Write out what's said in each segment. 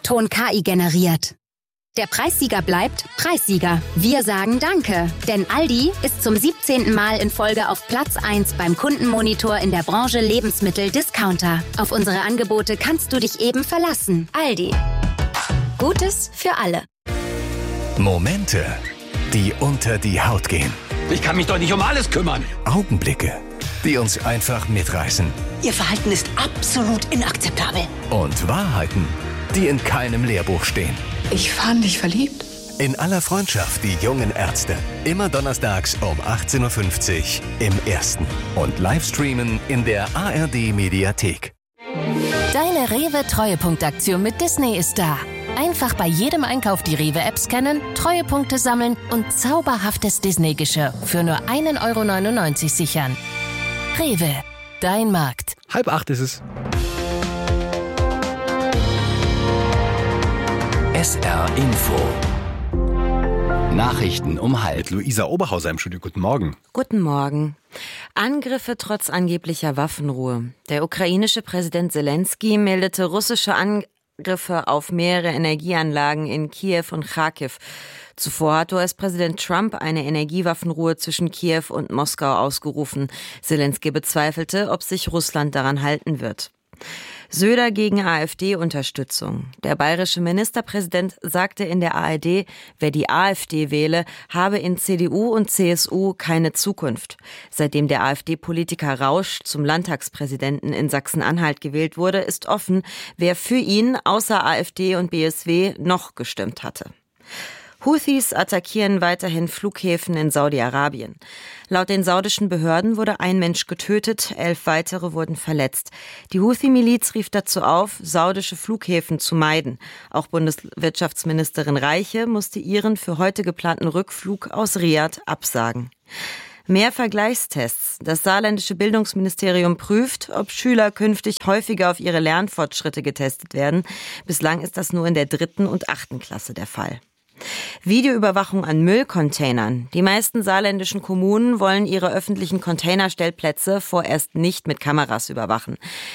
Ton KI generiert. Der Preissieger bleibt Preissieger. Wir sagen Danke, denn Aldi ist zum 17. Mal in Folge auf Platz 1 beim Kundenmonitor in der Branche Lebensmittel-Discounter. Auf unsere Angebote kannst du dich eben verlassen. Aldi. Gutes für alle. Momente, die unter die Haut gehen. Ich kann mich doch nicht um alles kümmern. Augenblicke, die uns einfach mitreißen. Ihr Verhalten ist absolut inakzeptabel. Und Wahrheiten, die in keinem Lehrbuch stehen. Ich fand dich verliebt. In aller Freundschaft, die jungen Ärzte. Immer donnerstags um 18.50 Uhr im Ersten. Und Livestreamen in der ARD-Mediathek. Deine Rewe-Treuepunktaktion mit Disney ist da. Einfach bei jedem Einkauf die Rewe-App scannen, Treuepunkte sammeln und zauberhaftes Disney-Geschirr für nur 1,99 € sichern. Rewe, dein Markt. 7:30 ist es. SR Info. Nachrichten um halb. Luisa Oberhauser im Studio. Guten Morgen. Guten Morgen. Angriffe trotz angeblicher Waffenruhe. Der ukrainische Präsident Zelensky meldete russische Angriffe auf mehrere Energieanlagen in Kiew und Charkiw. Zuvor hat US-Präsident Trump eine Energiewaffenruhe zwischen Kiew und Moskau ausgerufen. Zelensky bezweifelte, ob sich Russland daran halten wird. Söder gegen AfD-Unterstützung. Der bayerische Ministerpräsident sagte in der ARD, wer die AfD wähle, habe in CDU und CSU keine Zukunft. Seitdem der AfD-Politiker Rausch zum Landtagspräsidenten in Sachsen-Anhalt gewählt wurde, ist offen, wer für ihn außer AfD und BSW noch gestimmt hatte. Houthis attackieren weiterhin Flughäfen in Saudi-Arabien. Laut den saudischen Behörden wurde ein Mensch getötet, 11 weitere wurden verletzt. Die Houthi-Miliz rief dazu auf, saudische Flughäfen zu meiden. Auch Bundeswirtschaftsministerin Reiche musste ihren für heute geplanten Rückflug aus Riad absagen. Mehr Vergleichstests. Das saarländische Bildungsministerium prüft, ob Schüler künftig häufiger auf ihre Lernfortschritte getestet werden. Bislang ist das nur in der 3. und 8. Klasse der Fall. Videoüberwachung an Müllcontainern. Die meisten saarländischen Kommunen wollen ihre öffentlichen Containerstellplätze vorerst nicht mit Kameras überwachen.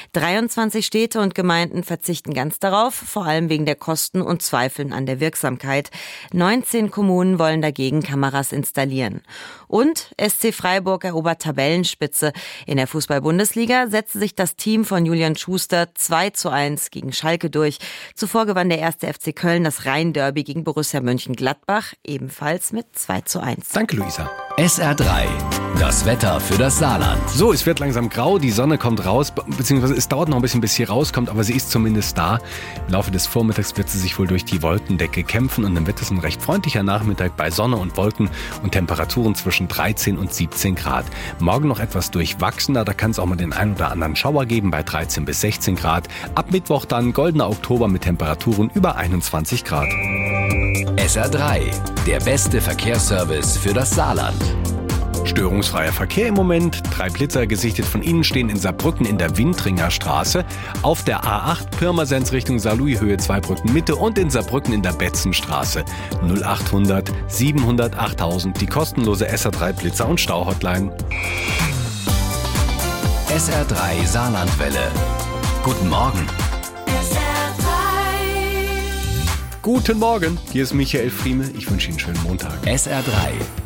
23 Städte und Gemeinden verzichten ganz darauf, vor allem wegen der Kosten und Zweifeln an der Wirksamkeit. 19 Kommunen wollen dagegen Kameras installieren. Und SC Freiburg erobert Tabellenspitze. In der Fußball-Bundesliga setzte sich das Team von Julian Schuster 2:1 gegen Schalke durch. Zuvor gewann der 1. FC Köln das Rhein-Derby gegen Borussia Mönchengladbach, ebenfalls mit 2:1. Danke, Luisa. SR3. Das Wetter für das Saarland. So, es wird langsam grau, die Sonne kommt raus, beziehungsweise es dauert noch ein bisschen, bis sie rauskommt, aber sie ist zumindest da. Im Laufe des Vormittags wird sie sich wohl durch die Wolkendecke kämpfen und dann wird es ein recht freundlicher Nachmittag bei Sonne und Wolken und Temperaturen zwischen 13 und 17 Grad. Morgen noch etwas durchwachsener, da kann es auch mal den ein oder anderen Schauer geben bei 13 bis 16 Grad. Ab Mittwoch dann goldener Oktober mit Temperaturen über 21 Grad. SR3. Der beste Verkehrsservice für das Saarland. Störungsfreier Verkehr im Moment. 3 Blitzer gesichtet von Ihnen stehen in Saarbrücken in der Windringer Straße. Auf der A8 Pirmasens Richtung Saarlouis Höhe Zweibrücken Mitte und in Saarbrücken in der Betzenstraße. 0800 700 8000 die kostenlose SR3 Blitzer- und Stauhotline. SR3 Saarlandwelle. Guten Morgen. Guten Morgen, hier ist Michael Friemel. Ich wünsche Ihnen einen schönen Montag. SR3